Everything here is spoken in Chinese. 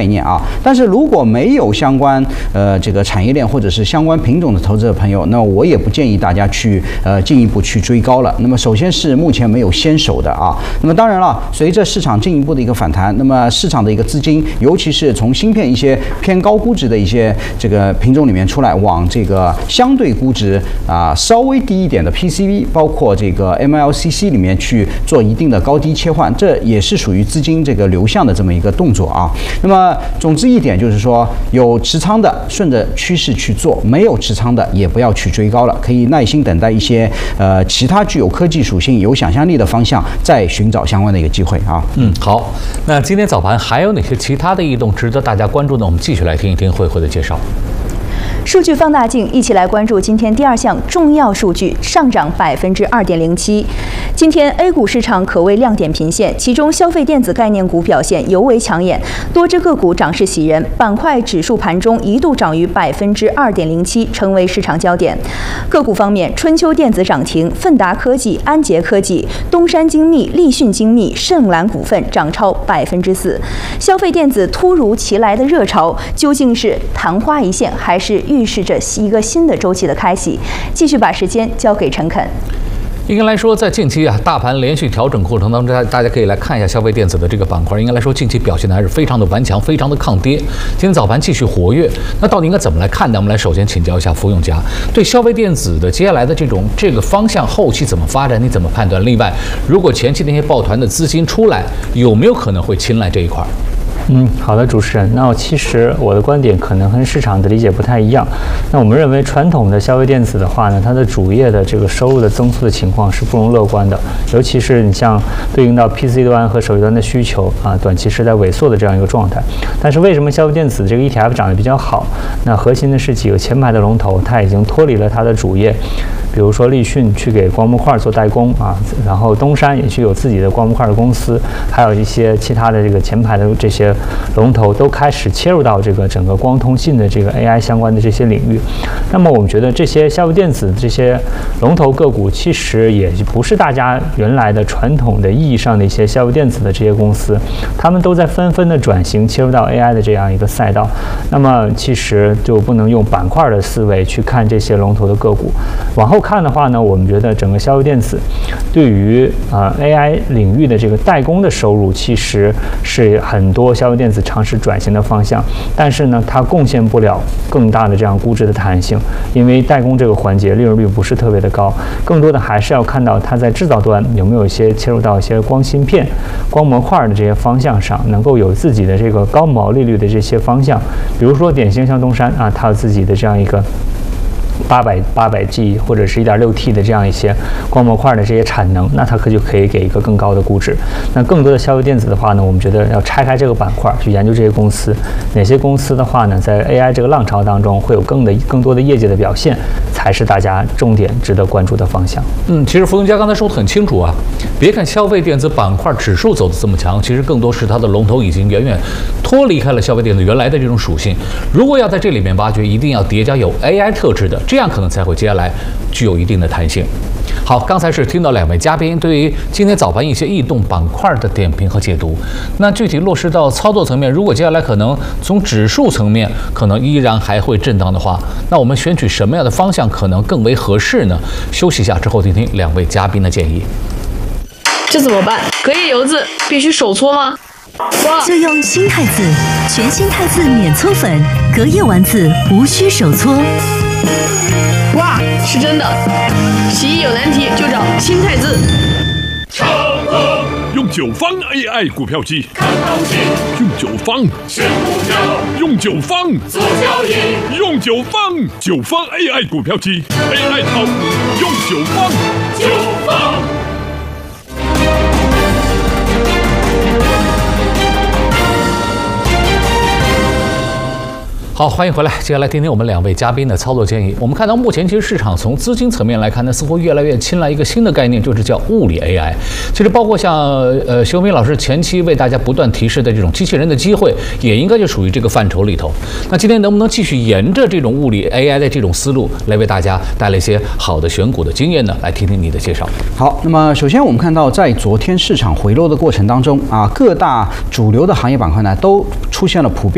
念啊。但是如果没有相关这个产业链或者是相关品种的投资者朋友，那我也不建议大家去进一步去追高了。那么首先是目前没有先手的啊。那么当然了，随着市场进一步的一个反弹，那么市场的一个资金，尤其是从芯片一些偏高估值的一些这个品种里面出来，往这个相对估值稍微低一点的 PCB， 包括这个 MLCC 里面去做一定的高低切换，这也是属于资金这个流向的这么一个动作啊。那么总之一点就是说，有持仓的顺着趋势去做，没有持仓的也不要去追高了，可以耐心等待一些其他具有科技属性、有想象力的方向，再寻找相关的一个机会啊。 好，那今天早盘还有哪些其他的异动值得大家关注呢？我们继续来听一听慧慧的介绍。 数据放大镜，一起来关注今天第二项重要数据，上涨2.07%。今天 A 股市场可谓亮点频现，其中消费电子概念股表现尤为抢眼，多只个股涨势喜人，板块指数盘中一度涨逾2.07%，成为市场焦点。个股方面，春秋电子涨停，奋达科技、安捷科技、东山精密、立讯精密、盛兰股份涨超4%。消费电子突如其来的热潮，究竟是昙花一现，还是预示着一个新的周期的开启？继续把时间交给陈肯。 应该来说，在近期大盘连续调整过程当中，大家可以来看一下消费电子的这个板块。应该来说，近期表现的还是非常的顽强，非常的抗跌。今天早盘继续活跃，那到底应该怎么来看呢？我们来首先请教一下福永家，对消费电子的接下来的这个方向，后期怎么发展？你怎么判断？另外，如果前期那些抱团的资金出来，有没有可能会青睐这一块？ 好的，主持人。那其实我的观点可能跟市场的理解不太一样。那我们认为传统的消费电子的话呢，它的主业的这个收入的增速的情况是不容乐观的，尤其是你像对应到 PC 端和手机端的需求短期是在萎缩的这样一个状态。但是为什么消费电子这个 ETF 涨得比较好？那核心的是几个前排的龙头，它已经脱离了它的主业。比如说立讯去给光模块做代工然后东山也去有自己的光模块的公司，还有一些其他的这个前排的这些龙头都开始切入到这个整个光通信的这个 AI 相关的这些领域。那么我们觉得这些消费电子这些龙头个股其实也不是大家原来的传统的意义上的一些消费电子的这些公司，他们都在纷纷的转型切入到 AI 的这样一个赛道。那么其实就不能用板块的思维去看这些龙头的个股。往后看的话呢，我们觉得整个消费电子对于AI 领域的这个代工的收入，其实是很多消费电子尝试转型的方向，但是呢，它贡献不了更大的这样估值的弹性，因为代工这个环节利润率不是特别的高，更多的还是要看到它在制造端有没有一些切入到一些光芯片、光模块的这些方向上，能够有自己的这个高毛利率的这些方向，比如说典型像东山它有自己的这样一个800G 或者是 1.6T 的这样一些光模块的这些产能，那它就可以给一个更高的估值。那更多的消费电子的话呢，我们觉得要拆开这个板块去研究这些公司，哪些公司的话呢，在 AI 这个浪潮当中会有更多的业绩的表现，才是大家重点值得关注的方向。 其实福永家刚才说得很清楚别看消费电子板块指数走得这么强，其实更多是它的龙头已经远远脱离开了消费电子原来的这种属性。如果要在这里面挖掘，一定要叠加有 AI 特质的，这样可能才会接下来具有一定的弹性。好，刚才是听到两位嘉宾对于今天早盘一些异动板块的点评和解读。那具体落实到操作层面，如果接下来可能从指数层面可能依然还会震荡的话，那我们选取什么样的方向可能更为合适呢？休息一下之后听听两位嘉宾的建议。 这怎么办？隔夜油渍必须手搓吗？ 就用新汰渍，全新汰渍免搓粉，隔夜丸子无需手搓。 哇，是真的！洗衣有难题就找新汰渍。 用九方 AI 股票机， 看行情； 用九方选股票； 用九方做交易； 用九方 AI 股票机 ，AI 炒股用九方。 好，欢迎回来。接下来听听我们两位嘉宾的操作建议。我们看到目前其实市场从资金层面来看呢，似乎越来越青睐一个新的概念，就是叫物理 AI。其实包括像徐文斌老师前期为大家不断提示的这种机器人的机会，也应该就属于这个范畴里头。那今天能不能继续沿着这种物理 AI 的这种思路，来为大家带来一些好的选股的经验呢？来听听你的介绍。 好，那么首先我们看到，在昨天市场回落的过程当中各大主流的行业板块呢，都出现了普遍